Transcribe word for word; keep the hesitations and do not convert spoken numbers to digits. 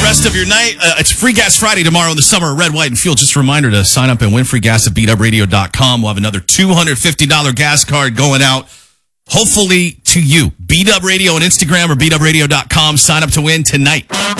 rest of your night. Uh, it's Free Gas Friday tomorrow in the summer of Red, White, and Fuel. Just a reminder to sign up and win free gas at beat up radio dot com. We'll have another two hundred fifty dollars gas card going out, hopefully to you. Beat Up Radio on Instagram or beat up radio dot com. Sign up to win tonight.